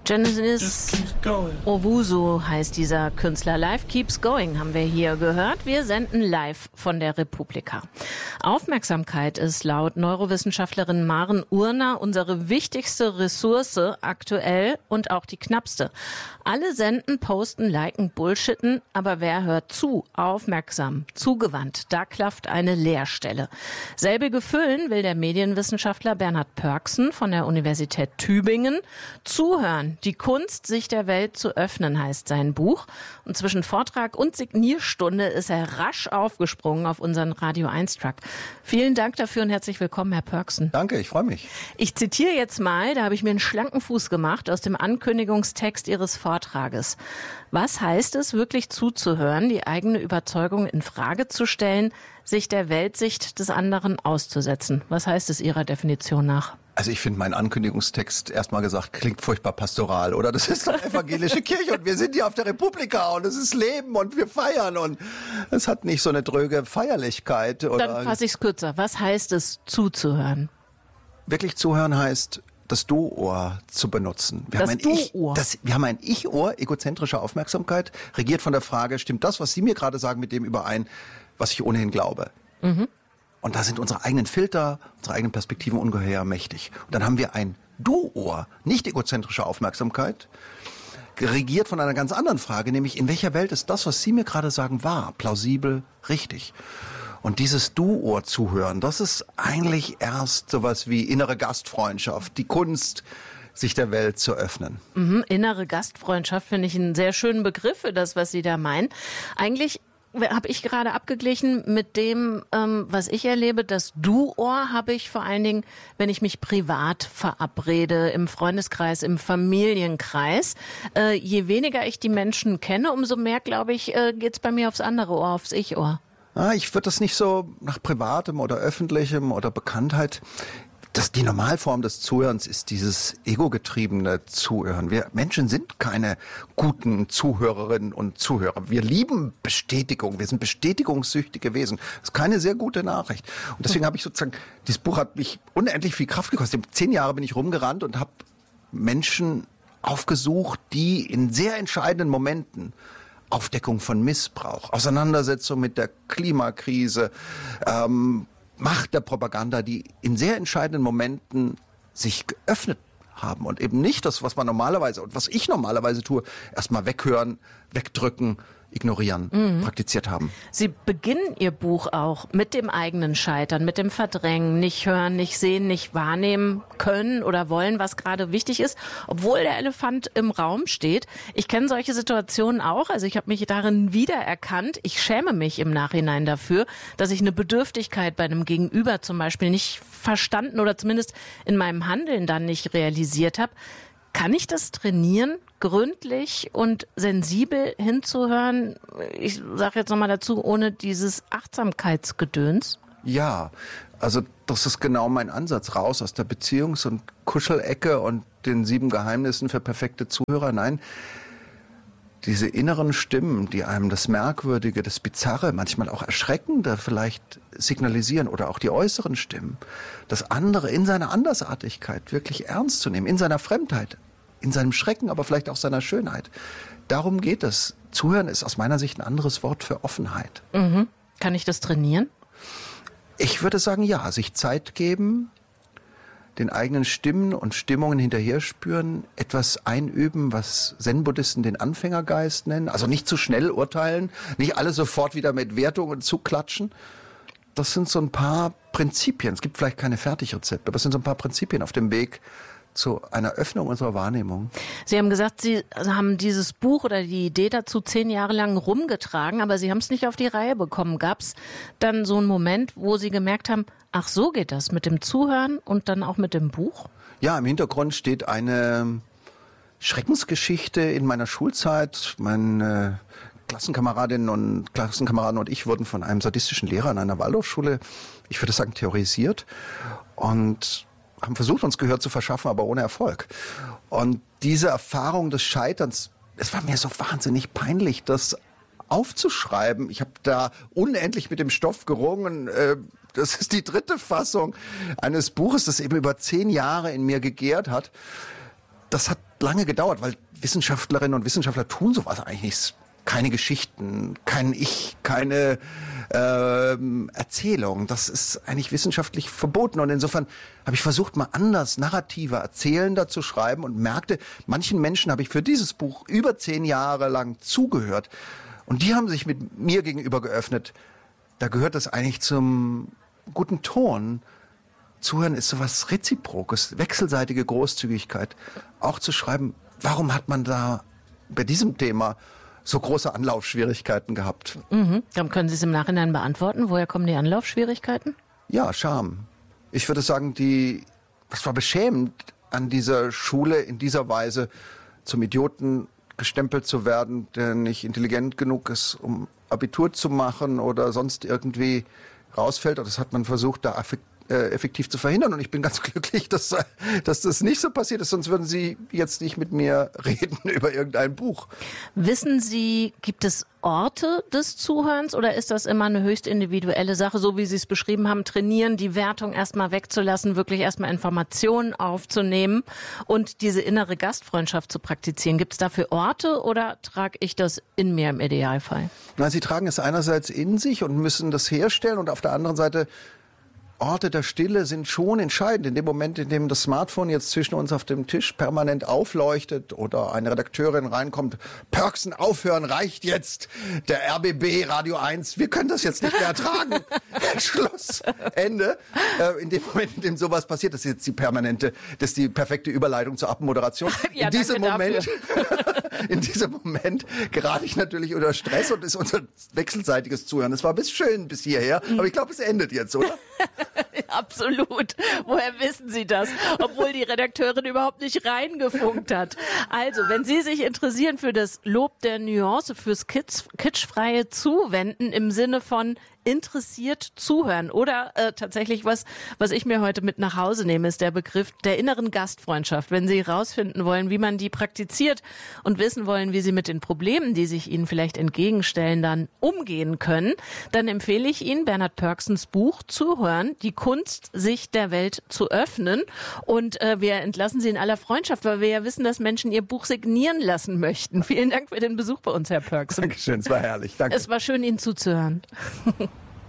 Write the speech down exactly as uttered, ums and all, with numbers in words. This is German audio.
Genesis Owusu heißt dieser Künstler. Life Keeps Going haben wir hier gehört. Wir senden live von der Republika. Aufmerksamkeit ist laut Neurowissenschaftlerin Maren Urner unsere wichtigste Ressource aktuell und auch die knappste. Alle senden, posten, liken, bullshitten, aber wer hört zu, aufmerksam, zugewandt, da klafft eine Leerstelle. Selbige füllen will der Medienwissenschaftler Bernhard Pörksen von der Universität Tübingen. Zuhören. Die Kunst, sich der Welt zu öffnen, heißt sein Buch. Und zwischen Vortrag und Signierstunde ist er rasch aufgesprungen auf unseren Radio eins Truck. Vielen Dank dafür und herzlich willkommen, Herr Pörksen. Danke, ich freue mich. Ich zitiere jetzt mal, da habe ich mir einen schlanken Fuß gemacht aus dem Ankündigungstext Ihres Vortrages. Was heißt es, wirklich zuzuhören, die eigene Überzeugung in Frage zu stellen, sich der Weltsicht des anderen auszusetzen? Was heißt es Ihrer Definition nach? Also ich finde, mein Ankündigungstext, erstmal gesagt, klingt furchtbar pastoral, oder? Das ist doch evangelische Kirche und wir sind hier auf der Republika und es ist Leben und wir feiern und es hat nicht so eine dröge Feierlichkeit. Oder Dann fasse ich es kürzer. Was heißt es, zuzuhören? Wirklich zuhören heißt, das Du-Ohr zu benutzen. Wir das haben ein Du-Ohr? Ich, das, wir haben ein Ich-Ohr, egozentrische Aufmerksamkeit, regiert von der Frage, stimmt das, was Sie mir gerade sagen, mit dem überein, was ich ohnehin glaube? Mhm. Und da sind unsere eigenen Filter, unsere eigenen Perspektiven ungeheuer mächtig. Und dann haben wir ein Du-Ohr, nicht egozentrische Aufmerksamkeit, regiert von einer ganz anderen Frage, nämlich in welcher Welt ist das, was Sie mir gerade sagen, wahr, plausibel, richtig? Und dieses Du-Ohr zuhören, das ist eigentlich erst sowas wie innere Gastfreundschaft, die Kunst, sich der Welt zu öffnen. Mhm, innere Gastfreundschaft finde ich einen sehr schönen Begriff für das, was Sie da meinen. Eigentlich habe ich gerade abgeglichen mit dem, ähm, was ich erlebe. Das Du-Ohr habe ich vor allen Dingen, wenn ich mich privat verabrede, im Freundeskreis, im Familienkreis. Äh, je weniger ich die Menschen kenne, umso mehr, glaube ich, äh, geht's bei mir aufs andere Ohr, aufs Ich-Ohr. Ah, ich würde das nicht so nach Privatem oder Öffentlichem oder Bekanntheit. Das, die Normalform des Zuhörens ist dieses ego-getriebene Zuhören. Wir Menschen sind keine guten Zuhörerinnen und Zuhörer. Wir lieben Bestätigung. Wir sind bestätigungssüchtige Wesen. Das ist keine sehr gute Nachricht. Und deswegen habe ich sozusagen, dieses Buch hat mich unendlich viel Kraft gekostet. Zehn Jahre bin ich rumgerannt und habe Menschen aufgesucht, die in sehr entscheidenden Momenten Aufdeckung von Missbrauch, Auseinandersetzung mit der Klimakrise, ähm, Macht der Propaganda, die in sehr entscheidenden Momenten sich geöffnet haben und eben nicht das, was man normalerweise und was ich normalerweise tue, erstmal weghören, wegdrücken, ignorieren, mhm. praktiziert haben. Sie beginnen Ihr Buch auch mit dem eigenen Scheitern, mit dem Verdrängen, nicht hören, nicht sehen, nicht wahrnehmen können oder wollen, was gerade wichtig ist, obwohl der Elefant im Raum steht. Ich kenne solche Situationen auch, also ich habe mich darin wiedererkannt. Ich schäme mich im Nachhinein dafür, dass ich eine Bedürftigkeit bei einem Gegenüber zum Beispiel nicht verstanden oder zumindest in meinem Handeln dann nicht realisiert habe. Kann ich das trainieren, gründlich und sensibel hinzuhören? Ich sage jetzt nochmal dazu, ohne dieses Achtsamkeitsgedöns? Ja, also das ist genau mein Ansatz. Raus aus der Beziehungs- und Kuschelecke und den sieben Geheimnissen für perfekte Zuhörer. Nein, diese inneren Stimmen, die einem das Merkwürdige, das Bizarre, manchmal auch Erschreckende vielleicht signalisieren oder auch die äußeren Stimmen, das andere in seiner Andersartigkeit wirklich ernst zu nehmen, in seiner Fremdheit, in seinem Schrecken, aber vielleicht auch seiner Schönheit. Darum geht es. Zuhören ist aus meiner Sicht ein anderes Wort für Offenheit. Mhm. Kann ich das trainieren? Ich würde sagen, ja, sich Zeit geben, den eigenen Stimmen und Stimmungen hinterher spüren, etwas einüben, was Zen-Buddhisten den Anfängergeist nennen. Also nicht zu schnell urteilen, nicht alle sofort wieder mit Wertungen zuklatschen. Das sind so ein paar Prinzipien. Es gibt vielleicht keine Fertigrezepte, aber es sind so ein paar Prinzipien auf dem Weg zu einer Öffnung unserer Wahrnehmung. Sie haben gesagt, Sie haben dieses Buch oder die Idee dazu zehn Jahre lang rumgetragen, aber Sie haben es nicht auf die Reihe bekommen. Gab es dann so einen Moment, wo Sie gemerkt haben, ach so geht das mit dem Zuhören und dann auch mit dem Buch? Ja, im Hintergrund steht eine Schreckensgeschichte in meiner Schulzeit. Meine Klassenkameradinnen und Klassenkameraden und ich wurden von einem sadistischen Lehrer in einer Waldorfschule, ich würde sagen, terrorisiert und haben versucht, uns Gehör zu verschaffen, aber ohne Erfolg. Und diese Erfahrung des Scheiterns, es war mir so wahnsinnig peinlich, das aufzuschreiben. Ich habe da unendlich mit dem Stoff gerungen. Das ist die dritte Fassung eines Buches, das eben über zehn Jahre in mir gegärt hat. Das hat lange gedauert, weil Wissenschaftlerinnen und Wissenschaftler tun sowas eigentlich nicht. Keine Geschichten, kein Ich, keine ähm, Erzählung. Das ist eigentlich wissenschaftlich verboten. Und insofern habe ich versucht, mal anders, narrativer, erzählender zu schreiben und merkte, manchen Menschen habe ich für dieses Buch über zehn Jahre lang zugehört. Und die haben sich mit mir gegenüber geöffnet. Da gehört das eigentlich zum guten Ton. Zuhören ist sowas Reziprokes, wechselseitige Großzügigkeit. Auch zu schreiben, warum hat man da bei diesem Thema so große Anlaufschwierigkeiten gehabt? Mhm. Dann können Sie es im Nachhinein beantworten. Woher kommen die Anlaufschwierigkeiten? Ja, Scham. Ich würde sagen, die, das war beschämend, an dieser Schule in dieser Weise zum Idioten gestempelt zu werden, der nicht intelligent genug ist, um Abitur zu machen oder sonst irgendwie rausfällt. Das hat man versucht, da effektiv zu verhindern. Und ich bin ganz glücklich, dass, dass das nicht so passiert ist. Sonst würden Sie jetzt nicht mit mir reden über irgendein Buch. Wissen Sie, gibt es Orte des Zuhörens oder ist das immer eine höchst individuelle Sache, so wie Sie es beschrieben haben, trainieren, die Wertung erstmal wegzulassen, wirklich erstmal Informationen aufzunehmen und diese innere Gastfreundschaft zu praktizieren? Gibt es dafür Orte oder trage ich das in mir im Idealfall? Na, Sie tragen es einerseits in sich und müssen das herstellen und auf der anderen Seite Orte der Stille sind schon entscheidend. In dem Moment, in dem das Smartphone jetzt zwischen uns auf dem Tisch permanent aufleuchtet oder eine Redakteurin reinkommt, Pörksen, aufhören, reicht jetzt. Der R B B, Radio eins, wir können das jetzt nicht mehr ertragen. Schluss, Ende. Äh, in dem Moment, in dem sowas passiert, das ist jetzt die permanente, das ist die perfekte Überleitung zur Abmoderation. Ja, in diesem Moment, dafür. in diesem Moment gerate ich natürlich unter Stress und ist unser wechselseitiges Zuhören. Es war bis schön bis hierher, aber ich glaube, es endet jetzt, oder? Absolut. Woher wissen Sie das? Obwohl die Redakteurin überhaupt nicht reingefunkt hat. Also, wenn Sie sich interessieren für das Lob der Nuance, fürs kitsch, kitschfreie Zuwenden im Sinne von interessiert zuhören oder äh, tatsächlich was, was ich mir heute mit nach Hause nehme, ist der Begriff der inneren Gastfreundschaft. Wenn Sie herausfinden wollen, wie man die praktiziert und wissen wollen, wie Sie mit den Problemen, die sich Ihnen vielleicht entgegenstellen, dann umgehen können, dann empfehle ich Ihnen Bernhard Pörksens Buch Zuhören, die Kunst, sich der Welt zu öffnen. Und äh, wir entlassen Sie in aller Freundschaft, weil wir ja wissen, dass Menschen Ihr Buch signieren lassen möchten. Vielen Dank für den Besuch bei uns, Herr Pörksen. Dankeschön, es war herrlich. Danke. Es war schön, Ihnen zuzuhören.